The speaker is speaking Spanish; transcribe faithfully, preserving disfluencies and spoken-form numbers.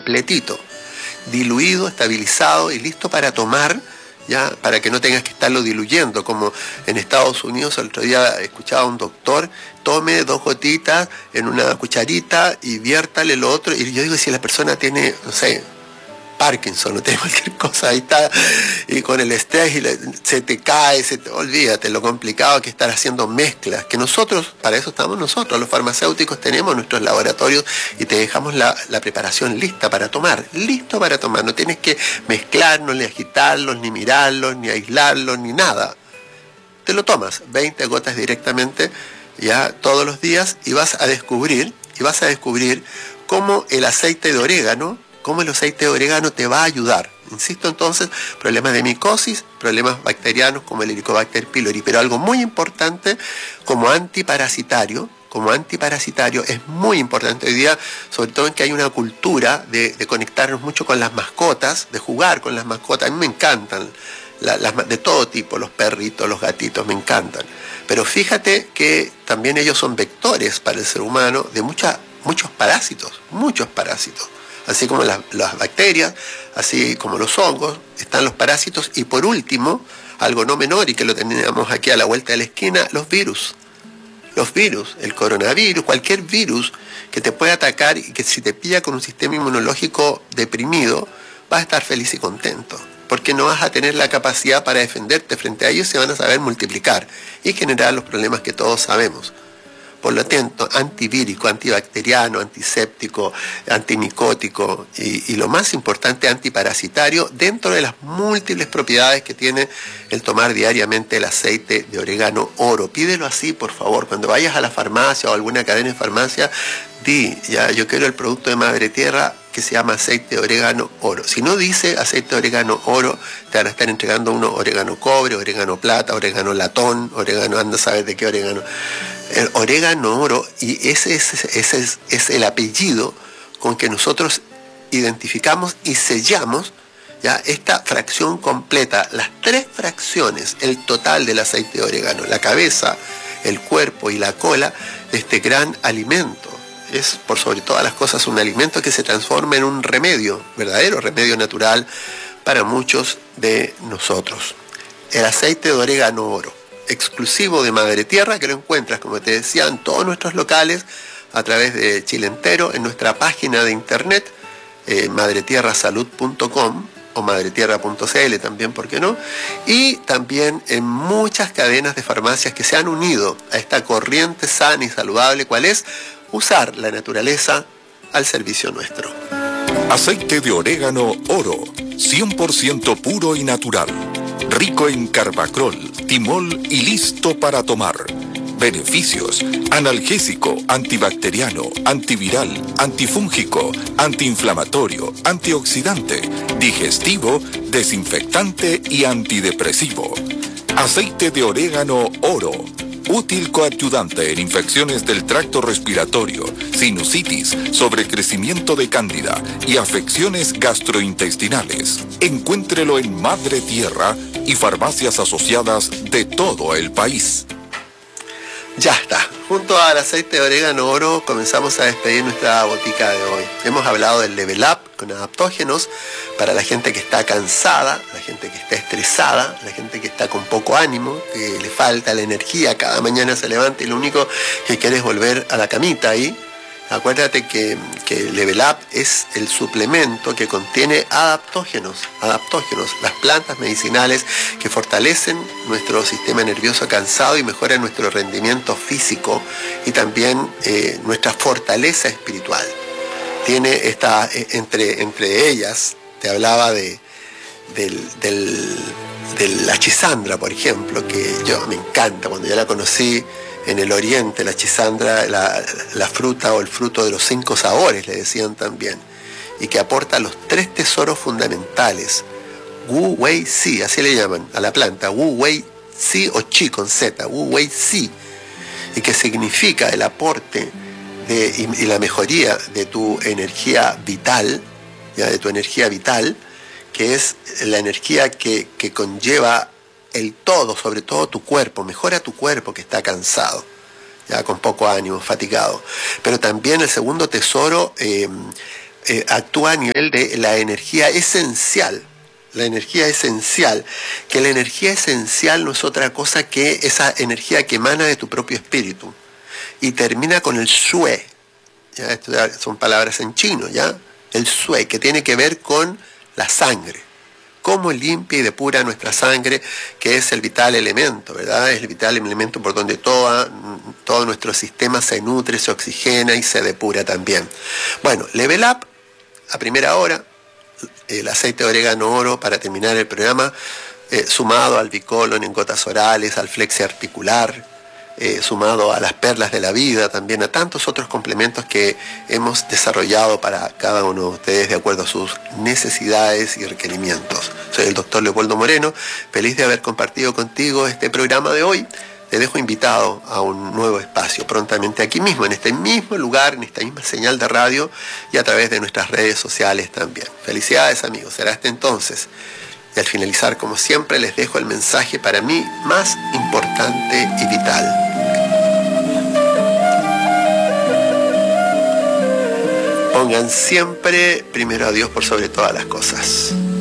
completito, diluido, estabilizado y listo para tomar, ya, para que no tengas que estarlo diluyendo, como en Estados Unidos. El otro día escuchaba a un doctor: tome dos gotitas en una cucharita y viértale lo otro. Y yo digo, si la persona tiene, no sé, Parkinson, no tiene cualquier cosa, ahí está, y con el estrés y le, se te cae, se te, olvídate lo complicado que estar haciendo mezclas, que nosotros, para eso estamos nosotros, los farmacéuticos tenemos nuestros laboratorios y te dejamos la, la preparación lista para tomar, listo para tomar, no tienes que mezclarlos, ni agitarlos, ni mirarlos, ni aislarlos, ni nada. Te lo tomas, veinte gotas directamente, ya todos los días, y vas a descubrir, y vas a descubrir cómo el aceite de orégano, cómo el aceite de orégano te va a ayudar. Insisto entonces, problemas de micosis, problemas bacterianos como el Helicobacter pylori, pero algo muy importante como antiparasitario, como antiparasitario es muy importante hoy día, sobre todo en que hay una cultura de, de conectarnos mucho con las mascotas, de jugar con las mascotas. A mí me encantan, la, las, de todo tipo, los perritos, los gatitos, me encantan. Pero fíjate que también ellos son vectores para el ser humano de mucha, muchos parásitos, muchos parásitos. Así como las, las bacterias, así como los hongos, están los parásitos, y por último, algo no menor y que lo teníamos aquí a la vuelta de la esquina, los virus. Los virus, el coronavirus, cualquier virus que te pueda atacar y que si te pilla con un sistema inmunológico deprimido, vas a estar feliz y contento, porque no vas a tener la capacidad para defenderte frente a ellos, se van a saber multiplicar y generar los problemas que todos sabemos. Por lo tanto, antivírico, antibacteriano, antiséptico, antimicótico y, y lo más importante, antiparasitario, dentro de las múltiples propiedades que tiene el tomar diariamente el aceite de orégano oro. Pídelo así, por favor. Cuando vayas a la farmacia o alguna cadena de farmacia, di, ya, yo quiero el producto de Madre Tierra que se llama aceite de orégano oro. Si no dice aceite de orégano oro, te van a estar entregando uno orégano cobre, orégano plata, orégano latón, orégano, anda a saber de qué orégano. El orégano oro, y ese es, ese es, es el apellido con que nosotros identificamos y sellamos, ya, esta fracción completa, las tres fracciones, el total del aceite de orégano, la cabeza, el cuerpo y la cola de este gran alimento. Es, por sobre todas las cosas, un alimento que se transforma en un remedio, verdadero remedio natural para muchos de nosotros. El aceite de orégano oro, exclusivo de Madre Tierra, que lo encuentras, como te decía, en todos nuestros locales, a través de Chile entero, en nuestra página de internet, eh, madre tierra salud punto com o madre tierra punto c l también, ¿por qué no? Y también en muchas cadenas de farmacias que se han unido a esta corriente sana y saludable, ¿cuál es? Usar la naturaleza al servicio nuestro. Aceite de orégano oro, cien por ciento puro y natural. Rico en carbacrol, timol y listo para tomar. Beneficios: analgésico, antibacteriano, antiviral, antifúngico, antiinflamatorio, antioxidante, digestivo, desinfectante y antidepresivo. Aceite de orégano oro, útil coadyuvante en infecciones del tracto respiratorio, sinusitis, sobrecrecimiento de cándida y afecciones gastrointestinales. Encuéntrelo en Madre Tierra y farmacias asociadas de todo el país. Ya está. Junto al aceite de orégano oro comenzamos a despedir nuestra botica de hoy. Hemos hablado del Level Up con adaptógenos para la gente que está cansada, la gente que está estresada, la gente que está con poco ánimo, que le falta la energía, cada mañana se levanta y lo único que quiere es volver a la camita ahí. Acuérdate que, que Level Up es el suplemento que contiene adaptógenos, adaptógenos, las plantas medicinales que fortalecen nuestro sistema nervioso cansado y mejoran nuestro rendimiento físico y también eh, nuestra fortaleza espiritual. Tiene esta, entre, entre ellas, te hablaba de, del, del, de la chisandra, por ejemplo, que yo me encanta, cuando yo la conocí en el oriente, la chisandra, la, la fruta o el fruto de los cinco sabores, le decían también, y que aporta los tres tesoros fundamentales, Wu Wei Si, así le llaman a la planta, Wu Wei Si o Chi con Z, Wu Wei Si, y que significa el aporte de, y, y la mejoría de tu energía vital, ya, de tu energía vital, que es la energía que, que conlleva el todo, sobre todo tu cuerpo, mejora tu cuerpo que está cansado, ya con poco ánimo, fatigado. Pero también el segundo tesoro, eh, eh, actúa a nivel de la energía esencial. La energía esencial, que la energía esencial no es otra cosa que esa energía que emana de tu propio espíritu y termina con el sue, ¿ya? Esto ya son palabras en chino, ¿ya? El sue, que tiene que ver con la sangre, cómo limpia y depura nuestra sangre, que es el vital elemento, ¿verdad? Es el vital elemento por donde toda, todo nuestro sistema se nutre, se oxigena y se depura también. Bueno, Level Up, a primera hora, el aceite de orégano oro para terminar el programa, eh, sumado al bicolon en gotas orales, al flexi articular, eh, sumado a las perlas de la vida, también a tantos otros complementos que hemos desarrollado para cada uno de ustedes de acuerdo a sus necesidades y requerimientos. Soy el doctor Leopoldo Moreno, feliz de haber compartido contigo este programa de hoy. Te dejo invitado a un nuevo espacio prontamente aquí mismo, en este mismo lugar, en esta misma señal de radio y a través de nuestras redes sociales también. Felicidades, amigos, será hasta entonces. Y al finalizar, como siempre, les dejo el mensaje para mí más importante y vital. Pongan siempre primero a Dios por sobre todas las cosas.